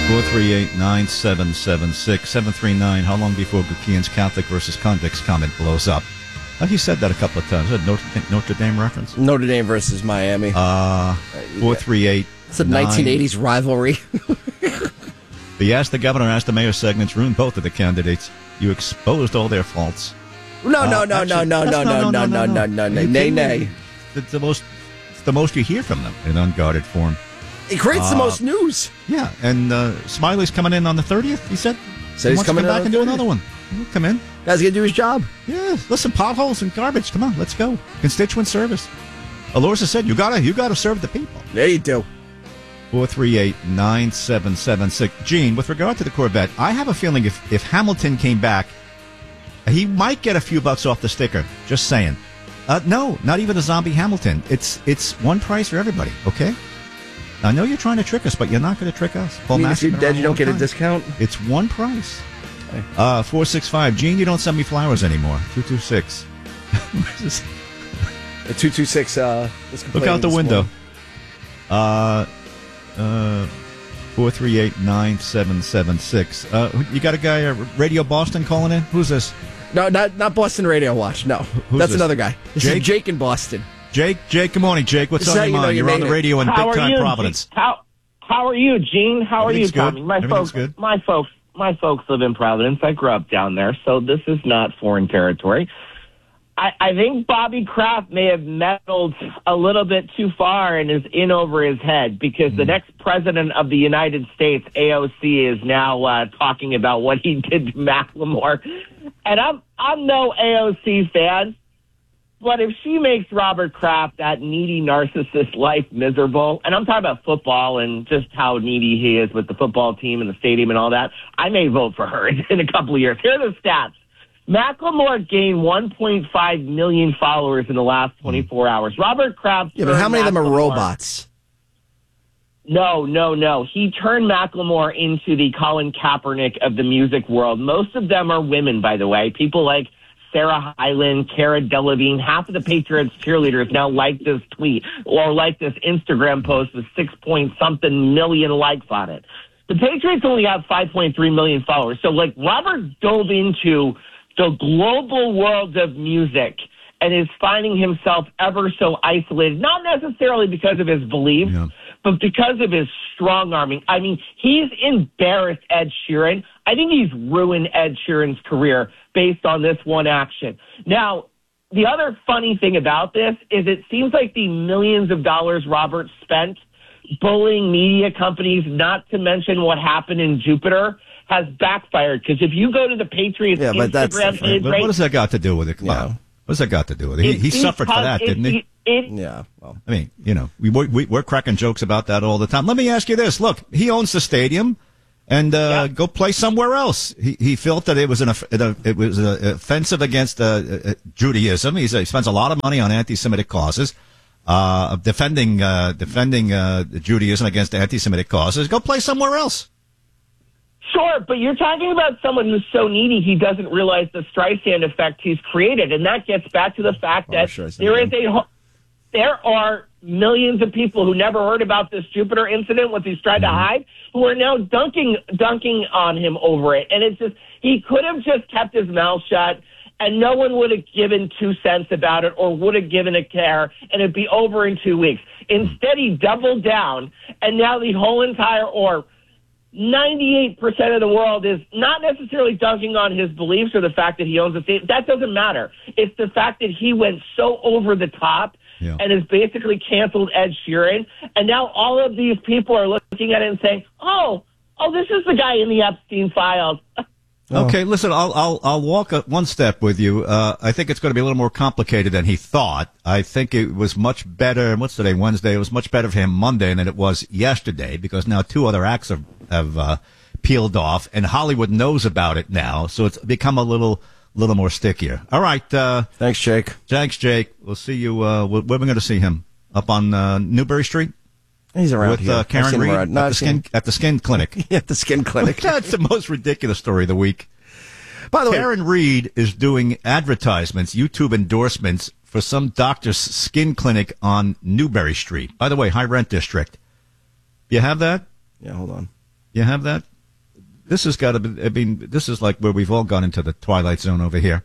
438-9776, 739. How long before Gukian's Catholic versus convicts comment blows up? He said that a couple of times. Is that Notre Dame reference? Notre Dame versus Miami. 438. It's a 1980s rivalry. The Ask the Governor, Ask the Mayor segments ruined both of the candidates. You exposed all their faults. No. Nay. It's the most you hear from them in unguarded form. It creates the most news. Yeah, and Smiley's coming in on the 30th, he said. So he's coming to come back and do another one. He'll come in. Guy's going to do his job. Yeah, listen, potholes and garbage. Come on, let's go. Constituent service. Alorza said, you gotta serve the people. There you do. 438-9776. Gene, with regard to the Corvette, I have a feeling if Hamilton came back, he might get a few bucks off the sticker. Just saying. No, not even a zombie Hamilton. It's one price for everybody, okay? I know you're trying to trick us, but you're not going to trick us. Paul, if you're dead, you don't get a discount? It's one price. 465. Gene, you don't send me flowers anymore. 226. 226. Look out the window. 438-9776. You got a guy, Radio Boston, calling in? Who's this? No, not Boston Radio Watch. No, that's this? Another guy. This is Jake in Boston. Jake, good morning, Jake. What's on your mind? You're on the radio in big time Providence. How are you, Gene? How are you, Tommy? My folks live in Providence. I grew up down there, so this is not foreign territory. I think Bobby Kraft may have meddled a little bit too far and is in over his head because the next president of the United States, AOC, is now talking about what he did to Macklemore. And I'm no AOC fan, but if she makes Robert Kraft, that needy narcissist, life miserable, and I'm talking about football and just how needy he is with the football team and the stadium and all that, I may vote for her in a couple of years. Here are the stats. Macklemore gained 1.5 million followers in the last 24 hours. Robert Kraft. Yeah, but how many of them are robots? No. He turned Macklemore into the Colin Kaepernick of the music world. Most of them are women, by the way. People like Sarah Hyland, Cara Delevingne. Half of the Patriots cheerleaders now like this tweet or like this Instagram post with 6-point-something million likes on it. The Patriots only have 5.3 million followers. So, Robert dove into the global world of music and is finding himself ever so isolated, not necessarily because of his beliefs, but because of his strong-arming. I mean, he's embarrassed Ed Sheeran. I think he's ruined Ed Sheeran's career based on this one action. Now, the other funny thing about this is it seems like the millions of dollars Robert spent bullying media companies, not to mention what happened in Jupiter, has backfired. Because if you go to the Patriots Instagram page, what does that got to do with it? What does that got to do with it? He suffered for that, didn't he? Well, I mean, we're cracking jokes about that all the time. Let me ask you this. Look, he owns the stadium, and go play somewhere else. He felt that it was offensive against Judaism. He spends a lot of money on anti-Semitic causes, defending Judaism against anti-Semitic causes. Go play somewhere else. Sure, but you're talking about someone who's so needy he doesn't realize the Streisand effect he's created, and that gets back to the fact that there are millions of people who never heard about this Jupiter incident, what he's tried to hide, who are now dunking on him over it. And it's just, he could have just kept his mouth shut, and no one would have given 2 cents about it or would have given a care, and it'd be over in 2 weeks. Instead, he doubled down, and now the whole entire 98% of the world is not necessarily dunking on his beliefs or the fact that he owns a state. That doesn't matter. It's the fact that he went so over the top and has basically canceled Ed Sheeran. And now all of these people are looking at it and saying, oh, this is the guy in the Epstein files. Okay, listen, I'll walk one step with you. I think it's going to be a little more complicated than he thought. I think it was much better. What's today? Wednesday. It was much better for him Monday than it was yesterday because now 2 other acts have peeled off, and Hollywood knows about it now, so it's become a little more stickier. All right. Thanks, Jake. Thanks, Jake. We'll see you. Where are we going to see him? Up on Newbury Street? He's around with here. Karen Reed at the skin clinic. At the skin clinic. That's the most ridiculous story of the week. By the way, Karen Reed is doing advertisements, YouTube endorsements for some doctor's skin clinic on Newbury Street. By the way, high rent district. You have that? Yeah, hold on. You have that? This has got to be, I mean, this is like where we've all gone into the twilight zone over here.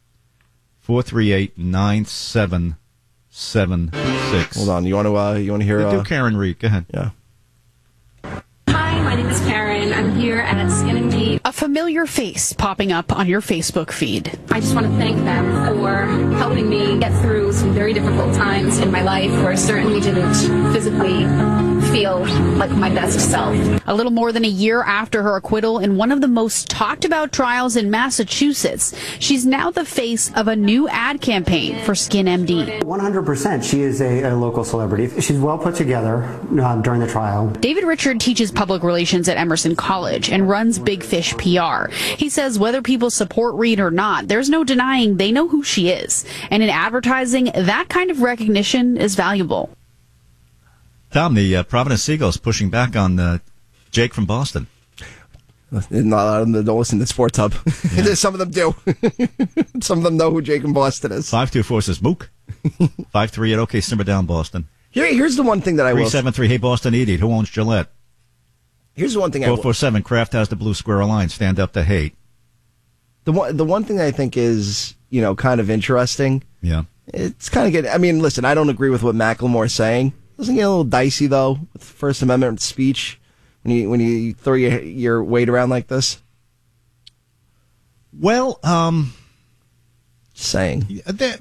438-9776. Hold on. You want to hear? Do Karen Reed. Go ahead. Yeah. Hi, my name is Karen. I'm here at SkinMD. A familiar face popping up on your Facebook feed. I just want to thank them for helping me get through some very difficult times in my life where I certainly didn't physically feel like my best self. A little more than a year after her acquittal in one of the most talked about trials in Massachusetts, she's now the face of a new ad campaign for SkinMD. 100%. She is a local celebrity. She's well put together during the trial. David Richard teaches public relations at Emerson College and runs Big Fish PR. He says whether people support Reed or not, there's no denying they know who she is. And in advertising, that kind of recognition is valuable. Tom, the Providence Seagulls pushing back on Jake from Boston. Not a lot of them don't listen to Sports Hub. Yeah. Some of them do. Some of them know who Jake from Boston is. 524 says Mook. 53 at OK Simmer Down, Boston. Here's the one thing that I will. 373, hey, Boston Edie, who owns Gillette? Here's the one thing I will. 447, Kraft has the blue squirrel line. Stand up to hate. The one thing I think is, kind of interesting. Yeah. It's kind of good. I mean, listen, I don't agree with what Macklemore's saying. Doesn't it get a little dicey though with First Amendment speech when you throw your weight around like this? Well, just saying. They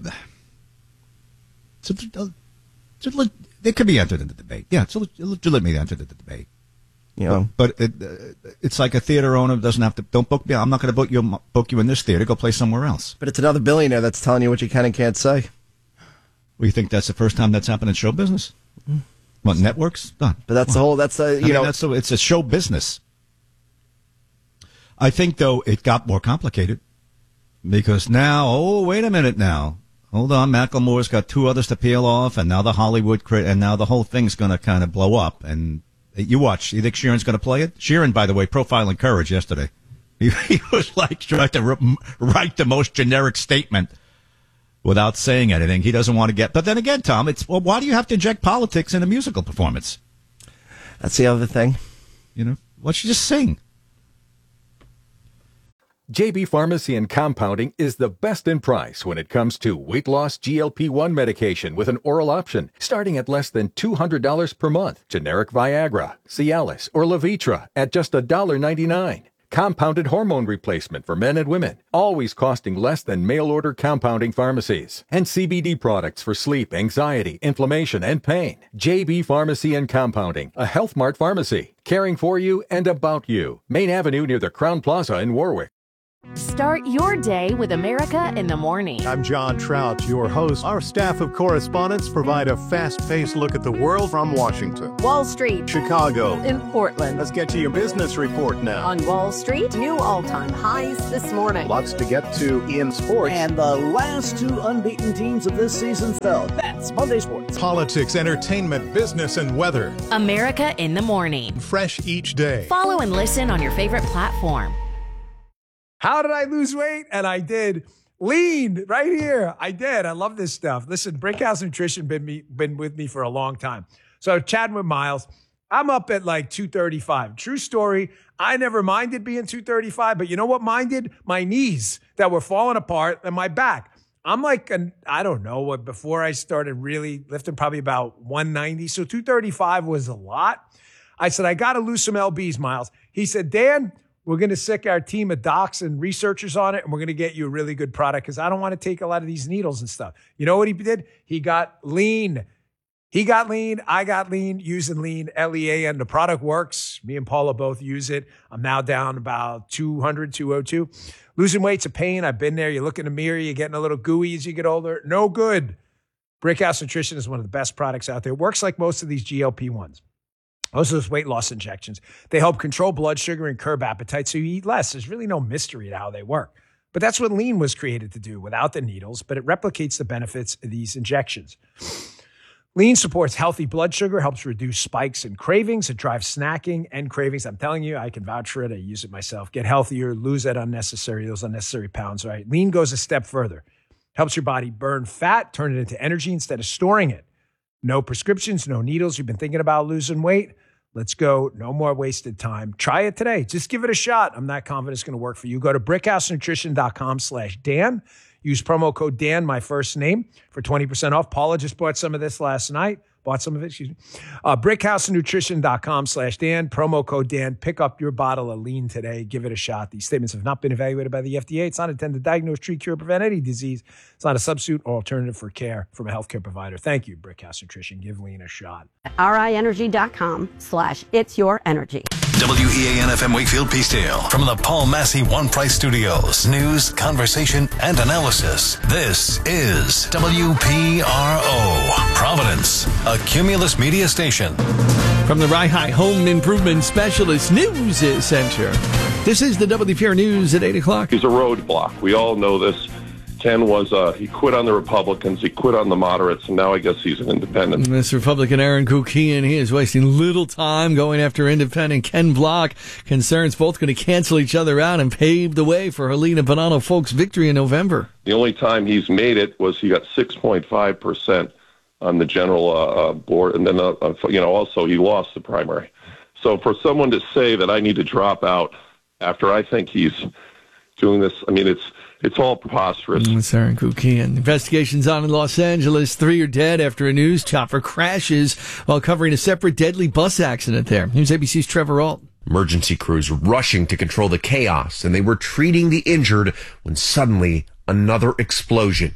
could be entered into the debate. Yeah, it's legitimately entered into the debate. But it's like a theater owner doesn't have to. Don't book me. I'm not going to book you in this theater. Go play somewhere else. But it's another billionaire that's telling you what you can and can't say. Well, you think that's the first time that's happened in show business? What, networks? Done. But that's it's a show business. I think, though, it got more complicated because now, wait a minute now. Hold on, Macklemore's got two others to peel off, and now the Hollywood and now the whole thing's going to kind of blow up. And you watch. You think Sheeran's going to play it? Sheeran, by the way, profiling Courage yesterday. He was like trying to write the most generic statement without saying anything. He doesn't want to get. But then again, Tom, why do you have to inject politics in a musical performance? That's the other thing. Why don't you just sing? JB Pharmacy and Compounding is the best in price when it comes to weight loss GLP-1 medication with an oral option, starting at less than $200 per month. Generic Viagra, Cialis, or Levitra at just $1.99. Compounded hormone replacement for men and women, always costing less than mail-order compounding pharmacies. And CBD products for sleep, anxiety, inflammation, and pain. JB Pharmacy and Compounding, a Health Mart pharmacy, caring for you and about you. Main Avenue near the Crown Plaza in Warwick. Start your day with America in the Morning. I'm John Trout, your host. Our staff of correspondents provide a fast-paced look at the world from Washington, Wall Street, Chicago, in Portland. Let's get to your business report now. On Wall Street, new all-time highs this morning. Lots to get to in sports. And the last two unbeaten teams of this season fell. That's Monday Sports. Politics, entertainment, business, and weather. America in the Morning. Fresh each day. Follow and listen on your favorite platform. How did I lose weight? And I did. Lean right here. I did. I love this stuff. Listen, Brickhouse Nutrition been with me for a long time. So chatting with Miles, I'm up at like 235. True story. I never minded being 235, but you know what minded? My knees that were falling apart and my back. I'm like, I don't know what, before I started really lifting, probably about 190. So 235 was a lot. I said, I got to lose some LBs, Miles. He said, Dan, we're going to sick our team of docs and researchers on it, and we're going to get you a really good product because I don't want to take a lot of these needles and stuff. You know what he did? He got lean. He got lean. I got lean using lean, LEAN. The product works. Me and Paula both use it. I'm now down about 200, 202. Losing weight's a pain. I've been there. You look in the mirror, you're getting a little gooey as you get older. No good. Brickhouse Nutrition is one of the best products out there. It works like most of these GLP-1s. Most of those weight loss injections, they help control blood sugar and curb appetite so you eat less. There's really no mystery to how they work. But that's what lean was created to do without the needles, but it replicates the benefits of these injections. Lean supports healthy blood sugar, helps reduce spikes and cravings. It drives snacking and cravings. I'm telling you, I can vouch for it. I use it myself. Get healthier, lose those unnecessary pounds, right? Lean goes a step further. Helps your body burn fat, turn it into energy instead of storing it. No prescriptions, no needles. You've been thinking about losing weight? Let's go. No more wasted time. Try it today. Just give it a shot. I'm not confident it's going to work for you. Go to brickhousenutrition.com/Dan. Use promo code Dan, my first name, for 20% off. Paula just bought some of this last night. Brickhousenutrition.com/Dan. Promo code Dan. Pick up your bottle of lean today. Give it a shot. These statements have not been evaluated by the FDA. It's not intended to diagnose, treat, cure, or prevent any disease. It's not a substitute or alternative for care from a healthcare provider. Thank you, Brickhouse Nutrition. Give lean a shot. RIEnergy.com/it's-your-energy. WEAN FM Wakefield Peacedale from the Paul Massey One Price Studios. News, conversation, and analysis. This is WPRO, Providence, a Cumulus Media station. From the Rye Home Improvement Specialist News Center, this is the WPR News at 8 o'clock. He's a roadblock. We all know this. Ken was, he quit on the Republicans, he quit on the moderates, and now I guess he's an independent. This Republican Aaron Kukian, he is wasting little time going after independent Ken Block. Concerns both going to cancel each other out and pave the way for Helena Bonanno Folks' victory in November. The only time he's made it was he got 6.5% on the general board, and then, also he lost the primary. So for someone to say that I need to drop out after I think he's doing this, I mean, it's all preposterous. It's Aaron Kukian. Investigations on in Los Angeles. 3 are dead after a news chopper crashes while covering a separate deadly bus accident there. Here's ABC's Trevor Ault. Emergency crews rushing to control the chaos, and they were treating the injured when suddenly another explosion.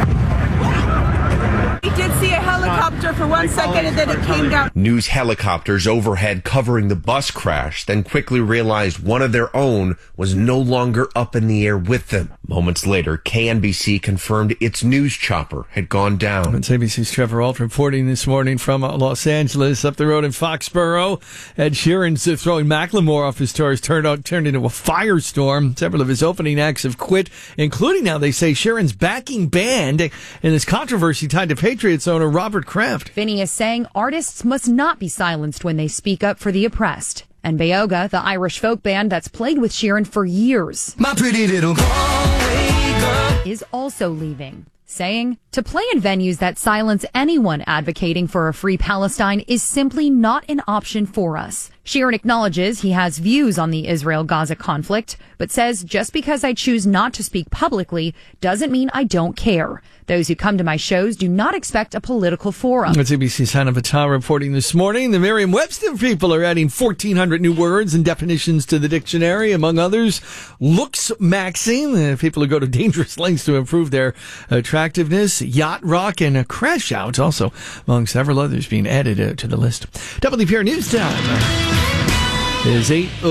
We did see a helicopter for 1 second, and then it came down. News helicopters overhead covering the bus crash, then quickly realized one of their own was no longer up in the air with them. Moments later, KNBC confirmed its news chopper had gone down. It's ABC's Trevor Ault reporting this morning from Los Angeles. Up the road in Foxborough, Ed Sheeran's throwing Macklemore off his tour turned into a firestorm. Several of his opening acts have quit, including now they say Sheeran's backing band in this controversy tied to Patriots owner Robert Kraft. Vinny is saying artists must not be silenced when they speak up for the oppressed. And Beoga, the Irish folk band that's played with Sheeran for years, my pretty little Galway girl, is also leaving, saying to play in venues that silence anyone advocating for a free Palestine is simply not an option for us. Sheeran acknowledges he has views on the Israel-Gaza conflict, but says just because I choose not to speak publicly doesn't mean I don't care. Those who come to my shows do not expect a political forum. That's ABC's Hannah Vital reporting this morning. The Merriam-Webster people are adding 1,400 new words and definitions to the dictionary, among others, looks maxing. People who go to dangerous lengths to improve their attractiveness, yacht rock, and a crash out, also among several others being added to the list. WPR News Time is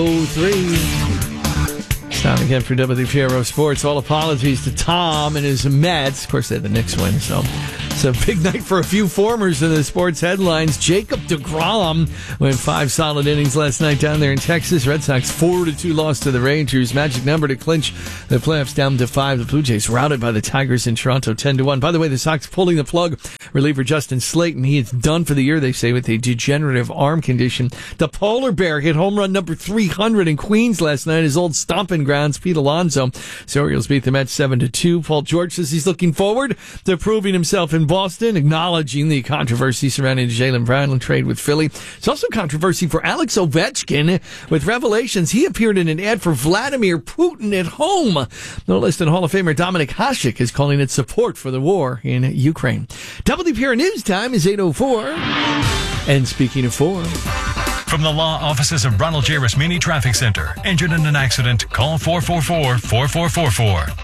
8:03. Time again for WPRO Sports. All apologies to Tom and his Mets. Of course, they had the Knicks win, so it's a big night for a few formers in the sports headlines. Jacob deGrom went 5 solid innings last night down there in Texas. Red Sox 4-2 loss to the Rangers. Magic number to clinch the playoffs down to 5. The Blue Jays routed by the Tigers in Toronto 10-1. By the way, the Sox pulling the plug. Reliever Justin Slayton, he is done for the year, they say, with a degenerative arm condition. The Polar Bear hit home run number 300 in Queens last night. His old stomping grounds, Pete Alonso. So Orioles beat the Mets 7-2. Paul George says he's looking forward to proving himself in Boston, acknowledging the controversy surrounding the Jaylen Brown trade with Philly. It's also controversy for Alex Ovechkin with revelations. He appeared in an ad for Vladimir Putin at home. No less than Hall of Famer Dominik Hasek is calling it support for the war in Ukraine. WPR News Time is 8:04. And speaking of 4... From the law offices of Ronald J. Rasmini Traffic Center. Injured in an accident? Call 444-4444.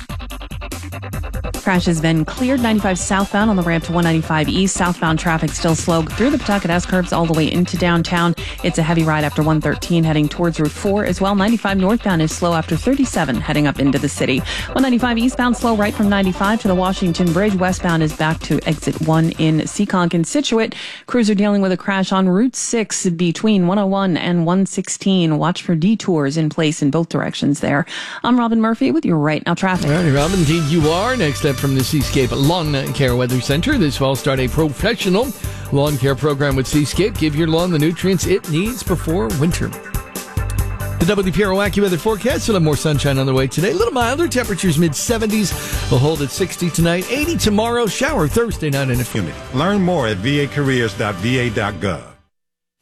Crash has been cleared 95 southbound on the ramp to 195 east. Southbound traffic still slow through the Pawtucket S-curves all the way into downtown. It's a heavy ride after 113 heading towards Route 4 as well. 95 northbound is slow after 37 heading up into the city. 195 eastbound slow right from 95 to the Washington Bridge. Westbound is back to exit 1 in Seekonk and Scituate. Crews are dealing with a crash on Route 6 between 101 and 116. Watch for detours in place in both directions there. I'm Robin Murphy with your Right Now traffic. All right, Robin, indeed you are. Next up from the Seascape Lawn Care Weather Center. This fall, start a professional lawn care program with Seascape. Give your lawn the nutrients it needs before winter. The WPRO AccuWeather forecast will have more sunshine on the way today. A little milder. Temperatures mid-70s. We'll hold at 60 tonight, 80 tomorrow. Shower Thursday night and a few minutes. Learn more at vacareers.va.gov.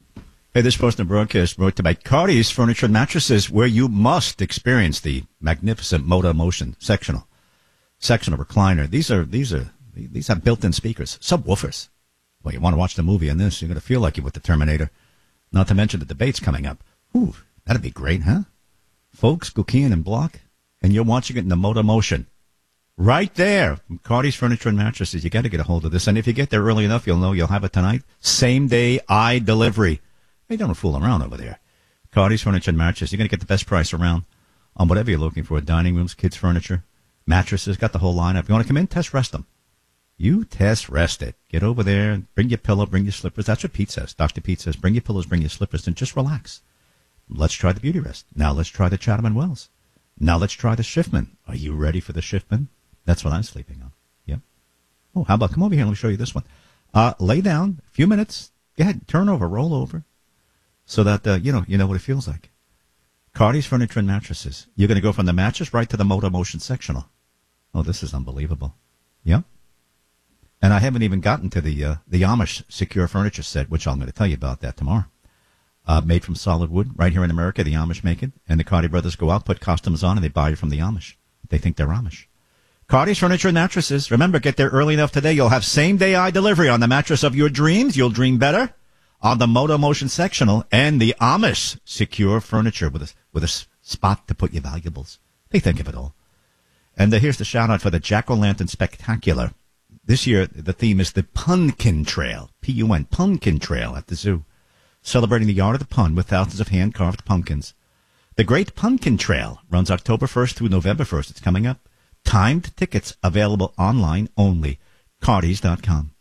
Hey, this Boston broadcast brought to you by Cardi's Furniture and Mattresses, where you must experience the magnificent Motor Motion sectional recliner. These have built-in speakers, subwoofers. Well, you want to watch the movie on this, you're going to feel like you're with the Terminator. Not to mention the debate's coming up. Ooh, that'd be great, huh? Folks, Gukian and Block, and you're watching it in the Motor Motion. Right there, from Cardi's Furniture and Mattresses. You got to get a hold of this, and if you get there early enough, you'll know you'll have it tonight. Same-day delivery. They don't fool around over there. Cardi's Furniture and Mattresses. You're going to get the best price around on whatever you're looking for. Dining rooms, kids' furniture, mattresses, got the whole lineup. You want to come in, test rest them. You test rest it. Get over there, bring your pillow, bring your slippers. That's what Pete says. Dr. Pete says, bring your pillows, bring your slippers, and just relax. Let's try the Beauty Rest. Now let's try the Chatham & Wells. Now let's try the Schiffman. Are you ready for the Schiffman? That's what I'm sleeping on. Yep. Oh, how about come over here and let me show you this one. Lay down, a few minutes. Go ahead, turn over, roll over, so that you know what it feels like. Cardi's Furniture and Mattresses. You're going to go from the mattress right to the Motor Motion sectional. Oh, this is unbelievable. Yep. And I haven't even gotten to the Amish secure furniture set, which I'm going to tell you about that tomorrow. Made from solid wood, right here in America. The Amish make it, and the Cardi brothers go out, put costumes on, and they buy it from the Amish. They think they're Amish. Cardi's Furniture and Mattresses. Remember, get there early enough today. You'll have same-day delivery on the mattress of your dreams. You'll dream better on the Motor Motion sectional and the Amish secure furniture with a spot to put your valuables. They think of it all. And here's the shout-out for the Jack-O-Lantern Spectacular. This year, the theme is the Punkin Trail, P-U-N, Punkin Trail at the zoo, celebrating the art of the pun with thousands of hand-carved pumpkins. The Great Punkin Trail runs October 1st through November 1st. It's coming up. Timed tickets available online only. Cardis.com.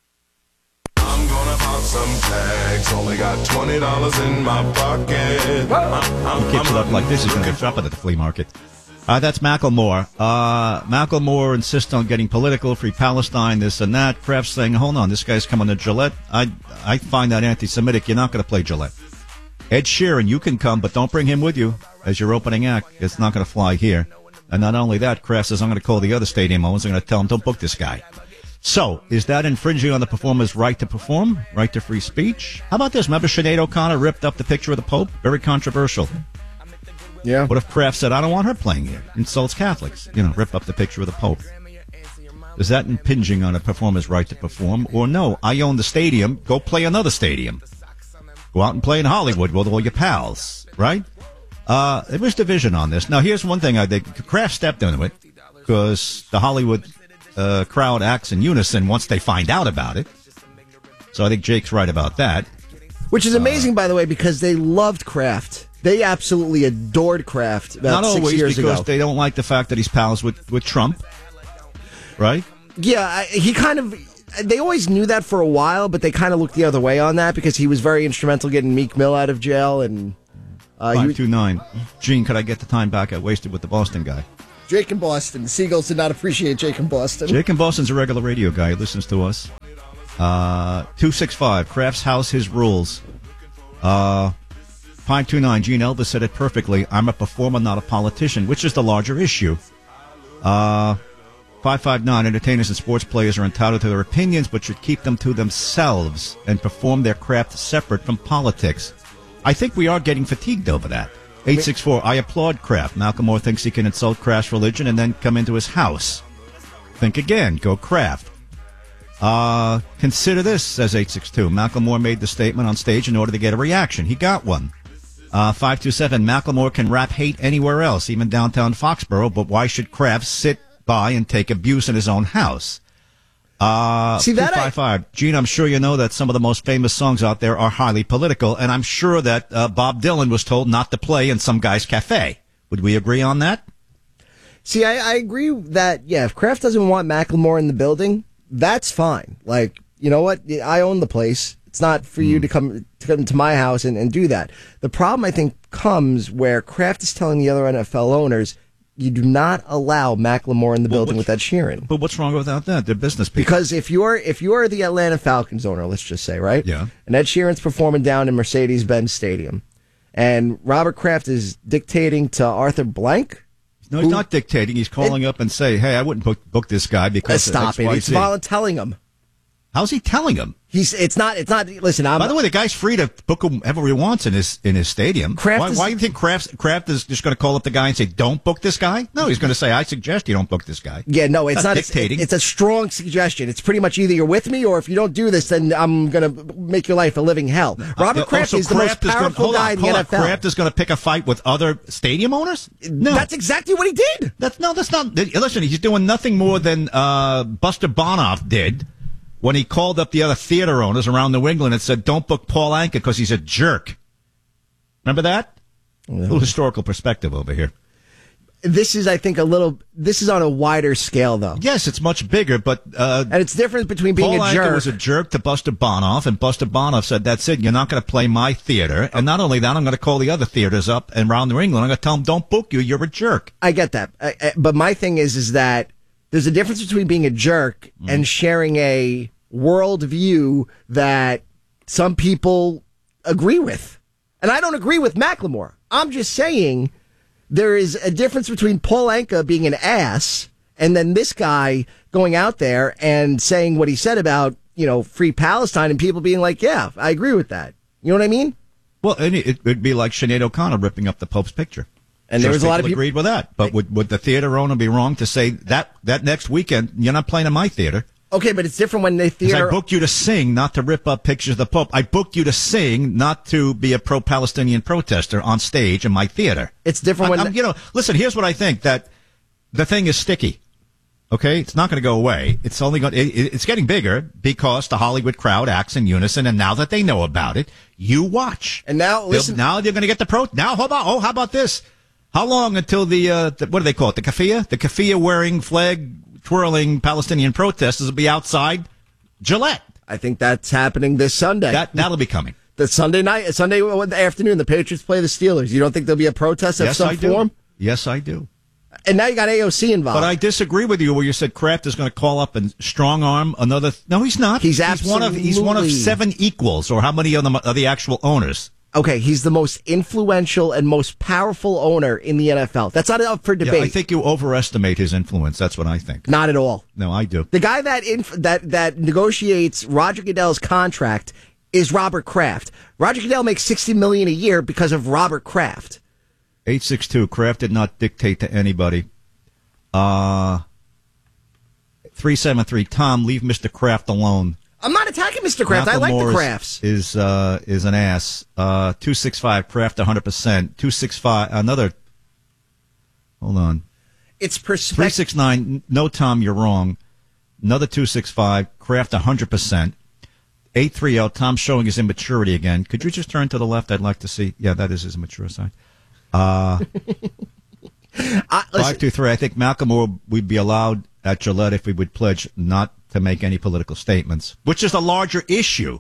I'm gonna pop some tags. Only got $20 in my pocket. He keeps it up like this. He's going to get shopping at the flea market. That's Macklemore. Macklemore insists on getting political, free Palestine, this and that. Kraft saying, hold on, this guy's coming to Gillette. I find that anti-Semitic. You're not going to play Gillette. Ed Sheeran, you can come, but don't bring him with you as your opening act. It's not going to fly here. And not only that, Kraft says, I'm going to call the other stadium owners. I'm going to tell them, don't book this guy. So, is that infringing on the performer's right to perform? Right to free speech? How about this? Remember Sinead O'Connor ripped up the picture of the Pope? Very controversial. Yeah. What if Kraft said, I don't want her playing here? Insults Catholics. Rip up the picture of the Pope. Is that impinging on a performer's right to perform? Or no, I own the stadium. Go play another stadium. Go out and play in Hollywood with all your pals. Right? There was division on this. Now, here's one thing I think. Kraft stepped into it because the Hollywood crowd acts in unison once they find out about it. So I think Jake's right about that. Which is amazing, by the way, because they loved Kraft. They absolutely adored Kraft about 6 years ago. Not always, because they don't like the fact that he's pals with Trump, right? Yeah, they always knew that for a while, but they kind of looked the other way on that because he was very instrumental getting Meek Mill out of jail. And 529. Gene, could I get the time back I wasted with the Boston guy? Jake in Boston. The Seagulls did not appreciate Jake in Boston. Jake in Boston's a regular radio guy. He listens to us. 265. Kraft's house, his rules. 529. Gene Elvis said it perfectly. I'm a performer, not a politician, which is the larger issue. 559. Entertainers and sports players are entitled to their opinions, but should keep them to themselves and perform their craft separate from politics. I think we are getting fatigued over that. 864. I applaud Kraft. Malcolm Moore thinks he can insult Kraft's religion and then come into his house. Think again. Go Kraft. Consider this, says 862. Macklemore made the statement on stage in order to get a reaction. He got one. 527. Macklemore can rap hate anywhere else, even downtown Foxborough, but why should Kraft sit by and take abuse in his own house? 255. Gene, I'm sure you know that some of the most famous songs out there are highly political, and I'm sure that Bob Dylan was told not to play in some guy's cafe. Would we agree on that? See, I agree that, if Kraft doesn't want Macklemore in the building, that's fine. Like, you know what? I own the place. It's not for you to come to my house and do that. The problem, I think, comes where Kraft is telling the other NFL owners, you do not allow Macklemore in the building with Ed Sheeran. But what's wrong with that? They're business people. Because if you're the Atlanta Falcons owner, let's just say, right? Yeah. And Ed Sheeran's performing down in Mercedes-Benz Stadium, and Robert Kraft is dictating to Arthur Blank. No, he's not dictating. He's calling up and say, hey, I wouldn't book this guy because stop it. He's telling him. How's he telling him? It's not, listen, by the way, the guy's free to book whoever he wants in his stadium. Why do you think Kraft is just going to call up the guy and say, don't book this guy? No, he's going to say, I suggest you don't book this guy. Yeah, no, it's not dictating. It's a strong suggestion. It's pretty much either you're with me or if you don't do this, then I'm going to make your life a living hell. Robert Kraft is the most powerful guy in the NFL. Kraft is going to pick a fight with other stadium owners? No. That's exactly what he did. That's not. Listen, he's doing nothing more than Buster Bonoff did when he called up the other theater owners around New England and said, don't book Paul Anka because he's a jerk. Remember that? A little historical perspective over here. This is, I think, this is on a wider scale, though. Yes, it's much bigger, but... and it's different between being Paul a jerk... Anka was a jerk to Buster Bonoff, and Buster Bonoff said, that's it, you're not going to play my theater. And not only that, I'm going to call the other theaters up and around New England. I'm going to tell them, don't book you, you're a jerk. I get that. But my thing is that there's a difference between being a jerk and sharing a worldview that some people agree with. And I don't agree with Macklemore. I'm just saying there is a difference between Paul Anka being an ass and then this guy going out there and saying what he said about, free Palestine and people being like, yeah, I agree with that. You know what I mean? Well, it would be like Sinead O'Connor ripping up the Pope's picture. And there was a lot of people agreed with that. But would the theater owner be wrong to say that next weekend, you're not playing in my theater? Okay, but it's different when they theater... I booked you to sing, not to rip up pictures of the Pope. I booked you to sing, not to be a pro-Palestinian protester on stage in my theater. It's different when... listen, here's what I think, that the thing is sticky. Okay? It's not going to go away. It's only going. It's getting bigger because the Hollywood crowd acts in unison, and now that they know about it, you watch. And now, listen... Now they're going to get the pro... Now, how about this? How long until the what do they call it? The keffiyeh? The keffiyeh wearing flag... twirling Palestinian protesters will be outside Gillette. I think that's happening this Sunday. That'll be coming. The Sunday afternoon, the Patriots play the Steelers. You don't think there'll be a protest of some form? Yes, I do. And now you got AOC involved. But I disagree with you where you said Kraft is going to call up and strong arm another. No, he's not. He's one of 7 equals, or how many of them are the actual owners? Okay, he's the most influential and most powerful owner in the NFL. That's not up for debate. Yeah, I think you overestimate his influence. That's what I think. Not at all. No, I do. The guy that negotiates Roger Goodell's contract is Robert Kraft. Roger Goodell makes $60 million a year because of Robert Kraft. 862. Kraft did not dictate to anybody. 373. Tom, leave Mr. Kraft alone. I'm not attacking Mr. Kraft. I like the Krafts. Is an ass. 265 Kraft 100%. 265 another. Hold on. It's perspective. 369. No, Tom, you're wrong. Another 265 Kraft 100%. 830. Tom's showing his immaturity again. Could you just turn to the left? I'd like to see. Yeah, that is his immature side. 523. I think Macklemore would be allowed at Gillette if we would pledge not to make any political statements, which is a larger issue.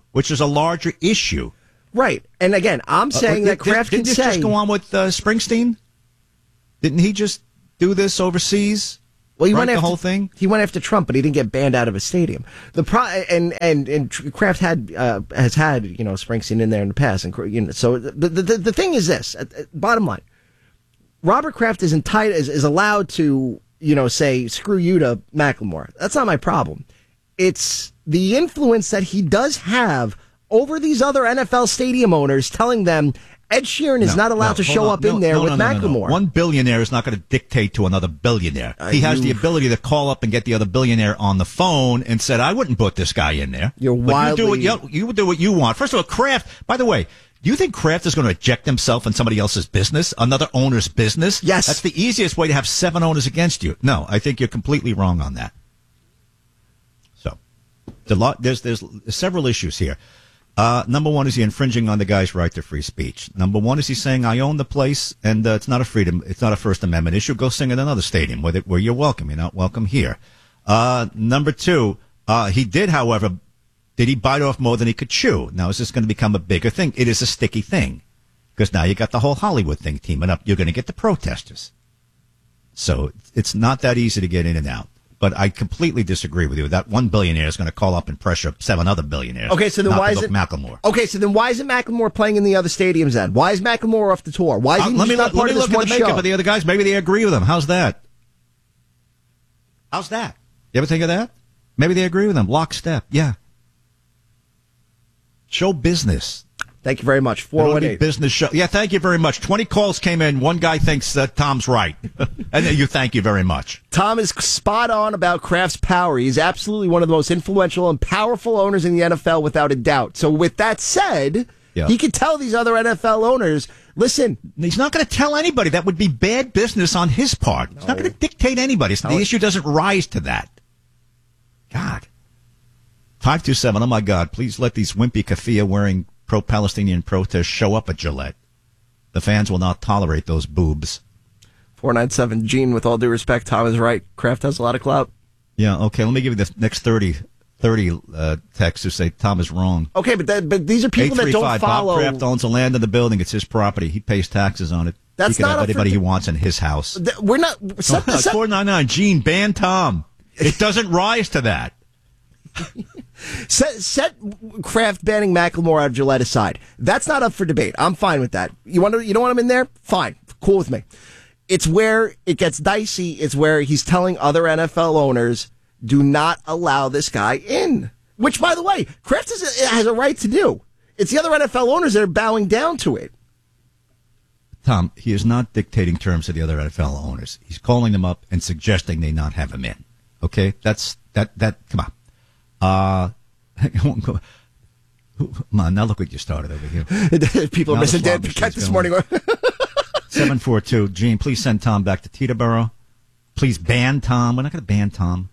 Right. And again, I'm saying that Kraft can say... Didn't this just go on with Springsteen? Didn't he just do this overseas? Well, he went after the whole thing. He went after Trump, but he didn't get banned out of his stadium. And Kraft has had Springsteen in there in the past, and so the thing is this. Bottom line, Robert Kraft is allowed to say screw you to Macklemore. That's not my problem. It's the influence that he does have over these other NFL stadium owners, telling them Ed Sheeran is not allowed to show up in there with Macklemore. One billionaire is not going to dictate to another billionaire. He has the ability to call up and get the other billionaire on the phone and said, I wouldn't put this guy in there. You would do what you want. First of all, Kraft, by the way, do you think Kraft is going to eject himself in somebody else's business, another owner's business? Yes. That's the easiest way to have 7 owners against you. No, I think you're completely wrong on that. So, there's several issues here. Number one, is he infringing on the guy's right to free speech? Number one, is he saying, I own the place and it's not a First Amendment issue. Go sing at another stadium where you're welcome. You're not welcome here. Number two, he did, however, did he bite off more than he could chew? Now, is this going to become a bigger thing? It is a sticky thing because now you got the whole Hollywood thing teaming up. You're going to get the protesters. So it's not that easy to get in and out. But I completely disagree with you. That one billionaire is going to call up and pressure 7 other billionaires. Okay, so then why is it Macklemore? Okay, so then why isn't Macklemore playing in the other stadiums then? Why is Macklemore off the tour? Why is he not part of this one show? Let me look at the makeup of the other guys. Maybe they agree with him. How's that? You ever think of that? Maybe they agree with him. Lockstep. Yeah. Show business. Thank you very much. It'll be 418. business show. Yeah, thank you very much. 20 calls came in. One guy thinks that Tom's right. And you thank you very much. Tom is spot on about Kraft's power. He's absolutely one of the most influential and powerful owners in the NFL without a doubt. So with that said, he could tell these other NFL owners, listen. He's not going to tell anybody. That would be bad business on his part. He's not going to dictate anybody. The issue doesn't rise to that. God. 527, oh my God, please let these wimpy keffiyeh wearing pro-Palestinian protests show up at Gillette. The fans will not tolerate those boobs. 497, Gene, with all due respect, Tom is right. Kraft has a lot of clout. Yeah, okay, let me give you the next 30 texts who say Tom is wrong. Okay, but these are people that don't follow. Bob Kraft owns the land in the building. It's his property. He pays taxes on it. That's he can not have anybody he wants in his house. We're not. 499, Gene, ban Tom. It doesn't rise to that. Set Kraft banning Macklemore out of Gillette aside. That's not up for debate. I'm fine with that. You don't want him in there? Fine. Cool with me. It's where it gets dicey. It's where he's telling other NFL owners, do not allow this guy in. Which, by the way, Kraft has a right to do. It's the other NFL owners that are bowing down to it. Tom, he is not dictating terms to the other NFL owners. He's calling them up and suggesting they not have him in. Okay? That, come on. Come on, now look what you started over here. People are missing Dan Paquette this morning. 742, Gene, please send Tom back to Teterboro. Please ban Tom. We're not going to ban Tom.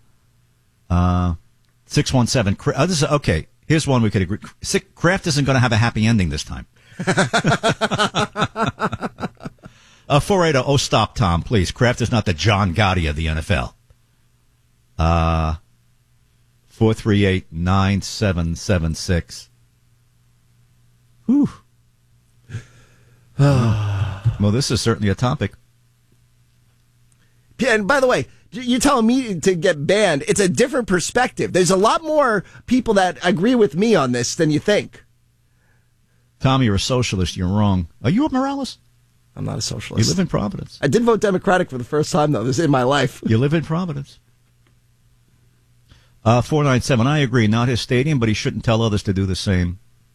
617, this is, okay, here's one we could agree. Kraft isn't going to have a happy ending this time. 480, oh, stop, Tom, please. Kraft is not the John Gotti of the NFL. 438-9776. Whew. Well, this is certainly a topic. Yeah, and by the way, you're telling me to get banned. It's a different perspective. There's a lot more people that agree with me on this than you think. Tom, you're a socialist. You're wrong. Are you a Morales? I'm not a socialist. You live in Providence. I did vote Democratic for the first time, though. This is in my life. You live in Providence. 497, I agree. Not his stadium, but he shouldn't tell others to do the same.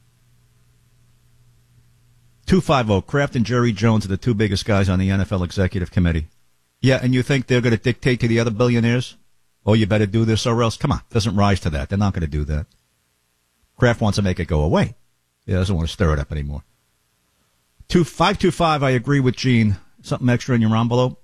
250, Kraft and Jerry Jones are the two biggest guys on the NFL Executive Committee. Yeah, and you think they're going to dictate to the other billionaires? Oh, you better do this or else? Come on, doesn't rise to that. They're not going to do that. Kraft wants to make it go away. He doesn't want to stir it up anymore. 525, I agree with Gene. Something extra in your envelope?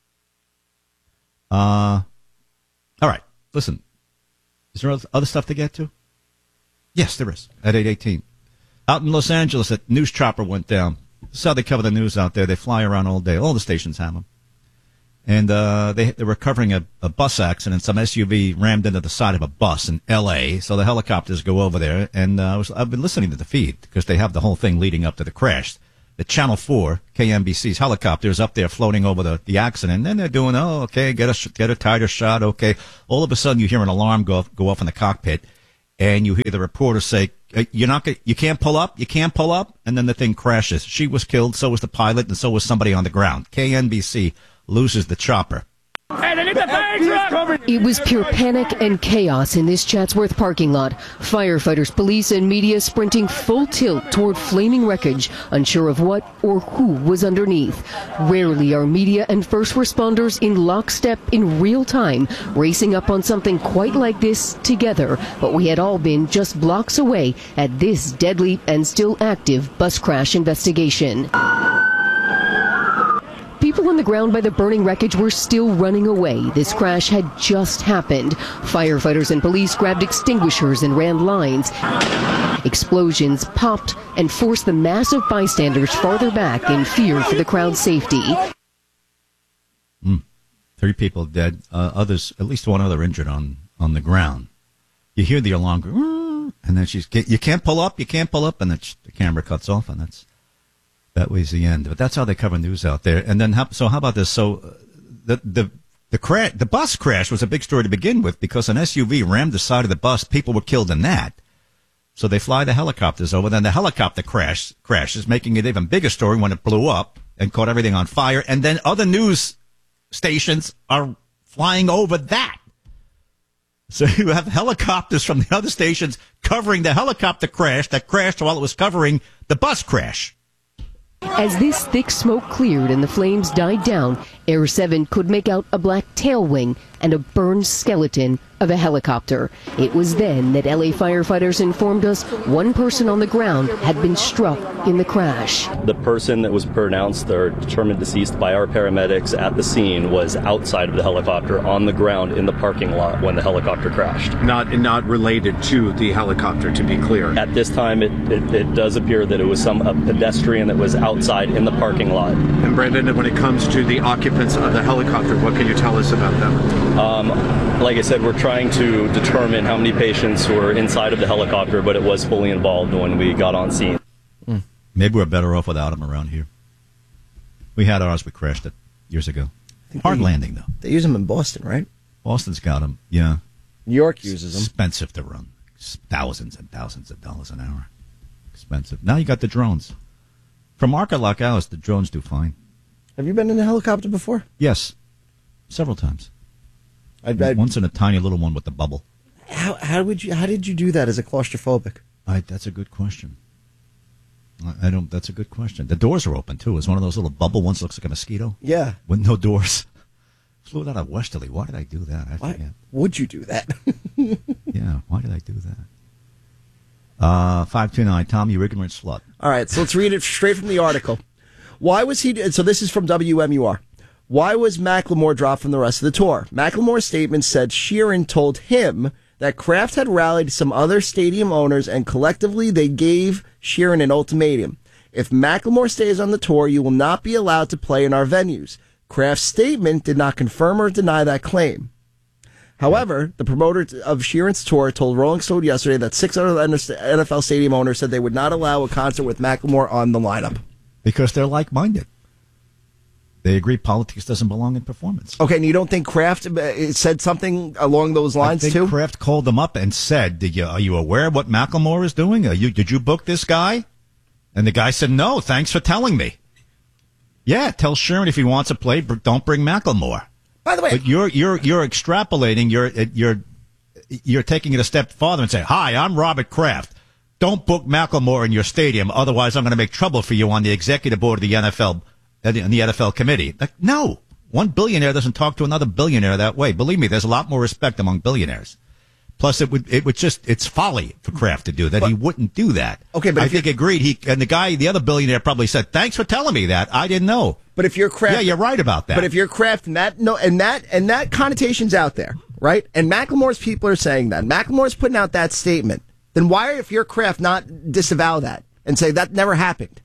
All right, listen. Is there other stuff to get to? Yes, there is, at 8:18. Out in Los Angeles, a news chopper went down. This is how they cover the news out there. They fly around all day. All the stations have them. And they were covering a bus accident. Some SUV rammed into the side of a bus in L.A., so the helicopters go over there. And I've been listening to the feed because they have the whole thing leading up to the crash. The Channel 4, KMBC's helicopters up there floating over the accident. And then they're doing, get a tighter shot, okay. All of a sudden you hear an alarm go off in the cockpit, and you hear the reporter say, you can't pull up, and then the thing crashes. She was killed, so was the pilot, and so was somebody on the ground. KNBC loses the chopper. It was pure panic and chaos in this Chatsworth parking lot. Firefighters, police, and media sprinting full tilt toward flaming wreckage, unsure of what or who was underneath. Rarely are media and first responders in lockstep in real time, racing up on something quite like this together. But we had all been just blocks away at this deadly and still active bus crash investigation. People on the ground by the burning wreckage were still running away. This crash had just happened. Firefighters and police grabbed extinguishers and ran lines. Explosions popped and forced the mass of bystanders farther back in fear for the crowd's safety. 3 people dead. Others, at least one other injured on the ground. You hear the alarm go, and then you can't pull up, and then the camera cuts off, and that was the end. But that's how they cover news out there. And then, how about this? So the bus crash was a big story to begin with because an SUV rammed the side of the bus. People were killed in that. So they fly the helicopters over. Then the helicopter crashes, making it even bigger story when it blew up and caught everything on fire. And then other news stations are flying over that. So you have helicopters from the other stations covering the helicopter crash that crashed while it was covering the bus crash. As this thick smoke cleared and the flames died down, Air 7 could make out a black tail wing and a burned skeleton of a helicopter. It was then that LA firefighters informed us one person on the ground had been struck in the crash. The person that was pronounced or determined deceased by our paramedics at the scene was outside of the helicopter on the ground in the parking lot when the helicopter crashed. Not related to the helicopter, to be clear. At this time, it does appear that it was a pedestrian that was outside in the parking lot. And Brandon, when it comes to the occupants of the helicopter, what can you tell us about them? Like I said, we're trying to determine how many patients were inside of the helicopter, but it was fully involved when we got on scene. Maybe we're better off without them around here. We had ours. We crashed it years ago. Hard landing, though. They use them in Boston, right? Boston's got them, yeah. New York uses them. Expensive to run. Thousands and thousands of dollars an hour. Expensive. Now you got the drones. For a market like ours, the drones do fine. Have you been in a helicopter before? Yes. Several times. Once in a tiny little one with the bubble. How did you do that as a claustrophobic? That's a good question. That's a good question. The doors are open, too. It's one of those little bubble ones that looks like a mosquito. Yeah. With no doors. Flew it out of Westerly. Why did I do that? I forget. Why would you do that? Yeah, why did I do that? 529, Tom, you ignorant slut. All right, so let's read it straight from the article. Why was he... So this is from WMUR. Why was Macklemore dropped from the rest of the tour? Macklemore's statement said Sheeran told him that Kraft had rallied some other stadium owners and collectively they gave Sheeran an ultimatum. If Macklemore stays on the tour, you will not be allowed to play in our venues. Kraft's statement did not confirm or deny that claim. However, the promoter of Sheeran's tour told Rolling Stone yesterday that 6 other NFL stadium owners said they would not allow a concert with Macklemore on the lineup. Because they're like-minded. They agree politics doesn't belong in performance. Okay, and you don't think Kraft said something along those lines, I think too? Kraft called them up and said, are you aware of what Macklemore is doing? Did you book this guy? And the guy said, no, thanks for telling me. Yeah, tell Sheeran if he wants to play, don't bring Macklemore. By the way, but you're extrapolating. You're taking it a step farther and say, "Hi, I'm Robert Kraft. Don't book Macklemore in your stadium, otherwise I'm going to make trouble for you on the executive board of the NFL and the NFL committee." Like, no, one billionaire doesn't talk to another billionaire that way. Believe me, there's a lot more respect among billionaires. Plus, it's folly for Kraft to do that. He wouldn't do that. Okay, but I think agreed. The other billionaire probably said, "Thanks for telling me that. I didn't know." But if you're Kraft, yeah, you're right about that. But if you're Kraft, and that connotation's out there, right? And Macklemore's people are saying that. Macklemore's putting out that statement. Then why, if you're Kraft, not disavow that and say that never happened?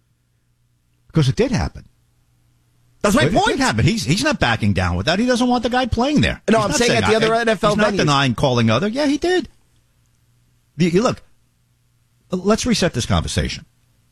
Because it did happen. That's my point. It did happen. He's not backing down with that. He doesn't want the guy playing there. No, I'm saying at the other NFL He's not venues. denying calling other. Yeah, he did. You look, let's reset this conversation.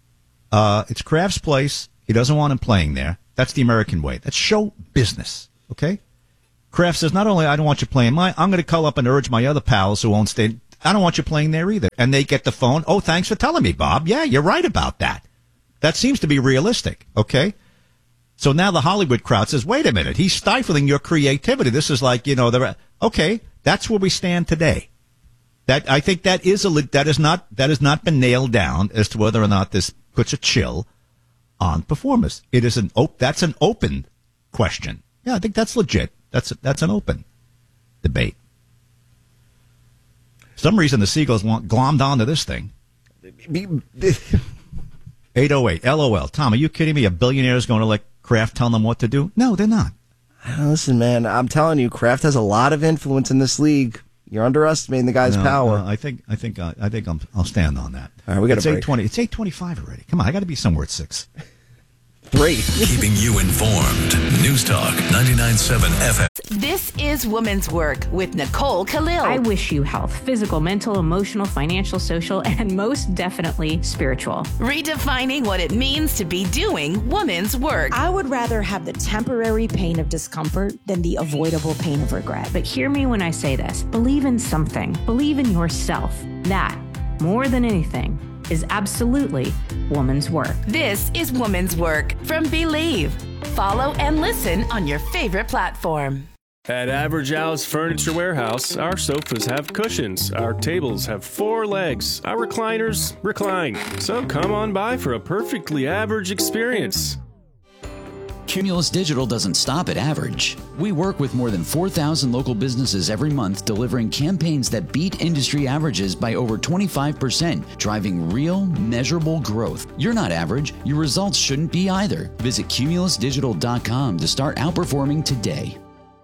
It's Kraft's place. He doesn't want him playing there. That's the American way. That's show business, okay? Kraft says, not only I don't want you playing I'm going to call up and urge my other pals who won't stay. I don't want you playing there either. And they get the phone. Oh, thanks for telling me, Bob. Yeah, you're right about that. That seems to be realistic, okay? So now the Hollywood crowd says, wait a minute, he's stifling your creativity. This is like, okay, that's where we stand today. That I think that has not been nailed down as to whether or not this puts a chill on performers. That's an open question. Yeah, I think that's legit. That's an open debate. For some reason the Seagulls glommed onto this thing. 808 LOL. Tom, are you kidding me? A billionaire is going to let Kraft tell them what to do? No, they're not. Listen, man, I'm telling you, Kraft has a lot of influence in this league. You're underestimating the guy's power. I think I'll stand on that. All right, we got to break. It's 8:25 already. Come on, I got to be somewhere at 6. 3. Keeping you informed. News Talk 99.7 FM. This is Women's Work with Nicole Khalil. I wish you health, physical, mental, emotional, financial, social, and most definitely spiritual. Redefining what it means to be doing women's work. I would rather have the temporary pain of discomfort than the avoidable pain of regret. But hear me when I say this. Believe in something. Believe in yourself. That, more than anything, is absolutely woman's work. This is Woman's Work from Believe. Follow and listen on your favorite platform. At Average Al's Furniture Warehouse, our sofas have cushions, our tables have 4 legs, our recliners recline. So come on by for a perfectly average experience. Cumulus Digital doesn't stop at average. We work with more than 4,000 local businesses every month, delivering campaigns that beat industry averages by over 25%, driving real, measurable growth. You're not average. Your results shouldn't be either. Visit cumulusdigital.com to start outperforming today.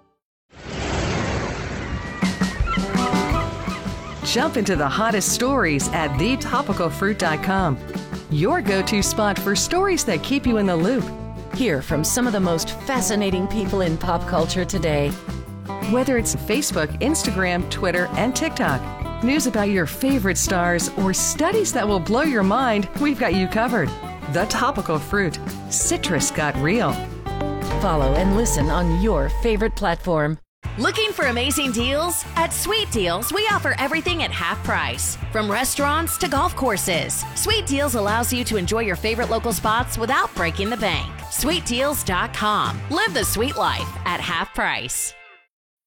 Jump into the hottest stories at thetopicalfruit.com. Your go-to spot for stories that keep you in the loop. Hear from some of the most fascinating people in pop culture today. Whether it's Facebook, Instagram, Twitter, and TikTok, news about your favorite stars, or studies that will blow your mind, we've got you covered. The Topical Fruit. Citrus got real. Follow and listen on your favorite platform. Looking for amazing deals? At Sweet Deals, we offer everything at half price. From restaurants to golf courses, Sweet Deals allows you to enjoy your favorite local spots without breaking the bank. SweetDeals.com. Live the sweet life at half price.